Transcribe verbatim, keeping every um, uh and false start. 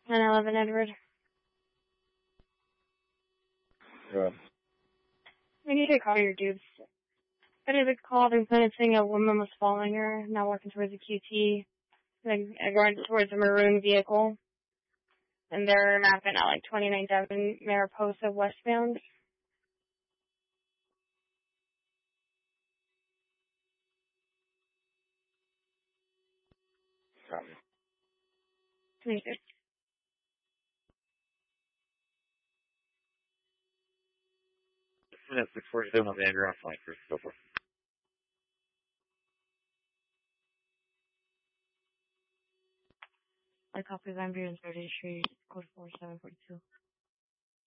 nine eleven Edward. Good. I need to call your dudes. I did a call. They're kind of saying a woman was following her, now walking towards the Q T, like going towards a maroon vehicle. And they're mapping out like twenty-nine seven Mariposa westbound. Copy. twenty-six. That's six forty-seven on the Andrew on flank for so forth. I copy Van Buren thirtieth Street, code four seven four two.